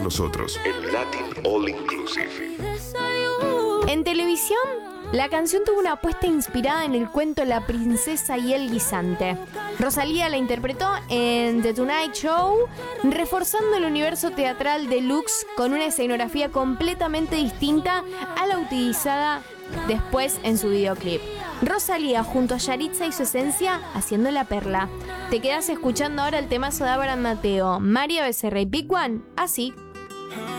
nosotros en Latin All Inclusive. En televisión, la canción tuvo una apuesta inspirada en el cuento La princesa y el guisante. Rosalía la interpretó en The Tonight Show, reforzando el universo teatral de Lux con una escenografía completamente distinta a la utilizada después en su videoclip. Rosalía junto a Yaritza y su esencia haciendo La Perla. Te quedás escuchando ahora el temazo de Abraham Mateo, María Becerra y Big One, así.